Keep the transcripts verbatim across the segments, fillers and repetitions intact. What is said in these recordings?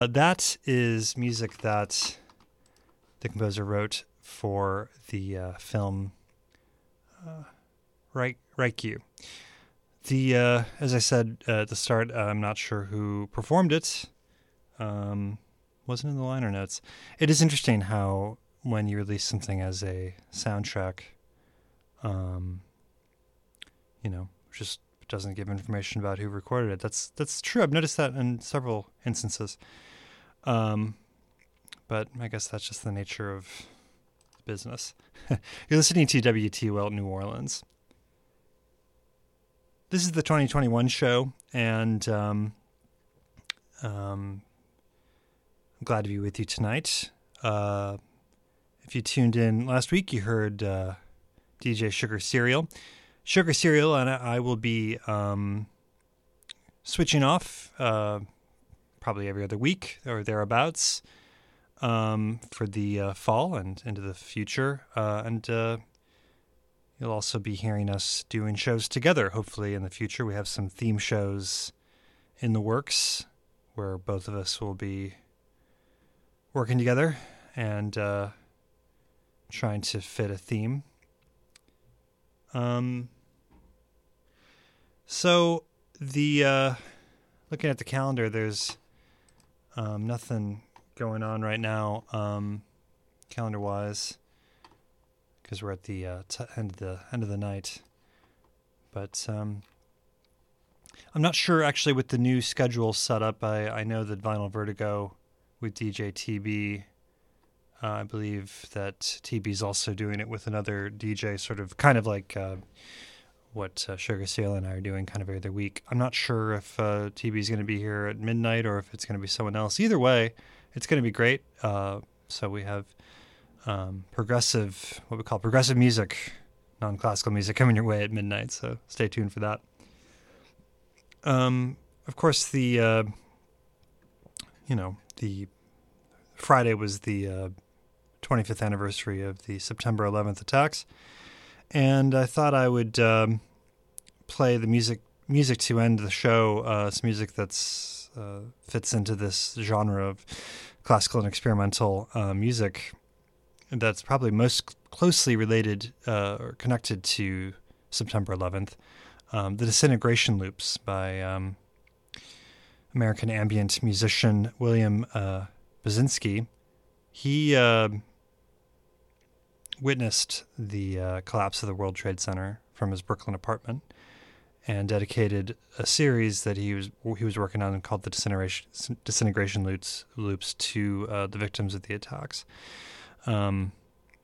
Uh, that is music that the composer wrote for the uh, film uh, Rai- Raikyu. The uh, as I said uh, at the start, uh, I'm not sure who performed it. Um, wasn't in the liner notes. It is interesting how when you release something as a soundtrack, um, you know, just doesn't give information about who recorded it. That's that's true. I've noticed that in several instances. Um, but I guess that's just the nature of business. You're listening to W T O L New Orleans. This is the twenty twenty-one show, and um, um, I'm glad to be with you tonight. Uh, if you tuned in last week, you heard uh, D J Sugar Cereal. Sugar Cereal, and I will be um, switching off uh, probably every other week or thereabouts um, for the uh, fall and into the future. Uh, and uh, you'll also be hearing us doing shows together, hopefully in the future. We have some theme shows in the works where both of us will be working together and uh, trying to fit a theme. Um. So the uh, looking at the calendar, there's um, nothing going on right now, um, calendar-wise, because we're at the uh, t- end of the end of the night. But um, I'm not sure actually with the new schedule set up. I, I know that Vinyl Vertigo with D J T B. Uh, I believe that T B's also doing it with another D J, sort of kind of like uh, what uh, Sugar Cereal and I are doing kind of every other week. I'm not sure if uh, T B's going to be here at midnight or if it's going to be someone else. Either way, it's going to be great. Uh, so we have um, progressive, what we call progressive music, non-classical music coming your way at midnight. So stay tuned for that. Um, of course, the, uh, you know, the Friday was the uh, twenty-fifth anniversary of the September eleventh attacks. And I thought I would um, play the music music to end the show. Uh, it's music that's uh, fits into this genre of classical and experimental uh, music that's probably most closely related uh, or connected to September eleventh. Um, the Disintegration Loops by um, American ambient musician William uh, Basinski. He uh, witnessed the uh, collapse of the World Trade Center from his Brooklyn apartment and dedicated a series that he was he was working on called the Disintegration, Disintegration Loops, loops to uh, the victims of the attacks. Um,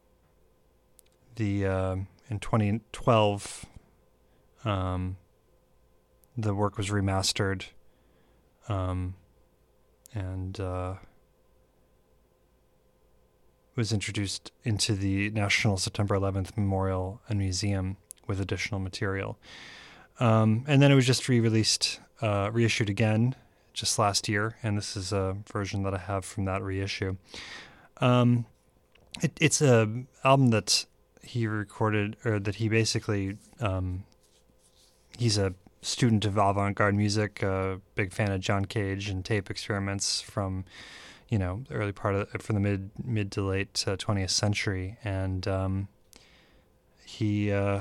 the uh, in twenty twelve, um, the work was remastered, um, and uh, was introduced into the National September eleventh Memorial and Museum with additional material. Um, and then it was just re-released, uh, reissued again just last year, and this is a version that I have from that reissue. Um, it, it's a album that he recorded, or that he basically, um, he's a student of avant-garde music, a big fan of John Cage and tape experiments from, you know, the early part of, from the mid mid to late uh, twentieth century, and um, he uh,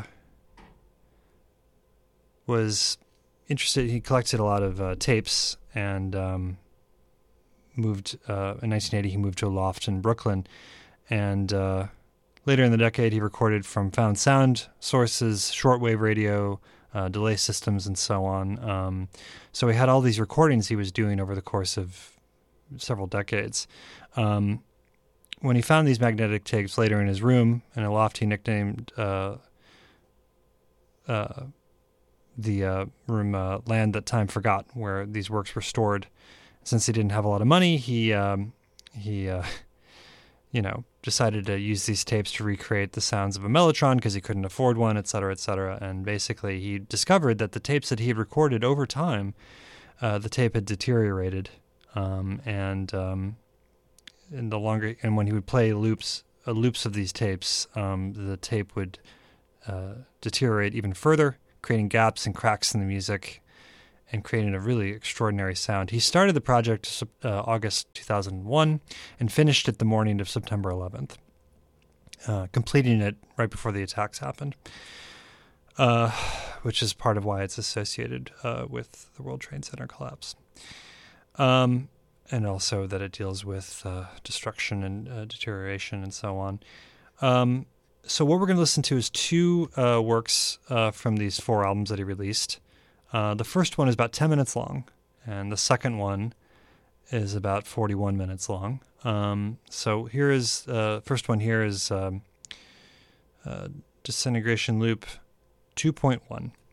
was interested. He collected a lot of uh, tapes, and um, moved uh, in nineteen eighty. He moved to a loft in Brooklyn, and uh, later in the decade, he recorded from found sound sources, shortwave radio, uh, delay systems, and so on. Um, so he had all these recordings he was doing over the course of several decades. Um, when he found these magnetic tapes later in his room in a loft he nicknamed uh, uh, the uh, room uh, Land That Time Forgot, where these works were stored. Since he didn't have a lot of money, he um, he uh, you know decided to use these tapes to recreate the sounds of a mellotron because he couldn't afford one, et cetera, et cetera. And basically, he discovered that the tapes that he had recorded over time, uh, the tape had deteriorated. Um, and um, in the longer, and when he would play loops, uh, loops of these tapes, um, the tape would uh, deteriorate even further, creating gaps and cracks in the music. and creating a really extraordinary sound. He started the project uh, August two thousand one and finished it the morning of September eleventh, uh, completing it right before the attacks happened, uh, which is part of why it's associated uh, with the World Trade Center collapse. Um, and also that it deals with uh, destruction and uh, deterioration and so on. Um, so what we're going to listen to is two uh, works uh, from these four albums that he released. Uh, the first one is about ten minutes long, and the second one is about forty-one minutes long. Um, so here is, the uh, first one here is um, uh, Disintegration Loop two point one.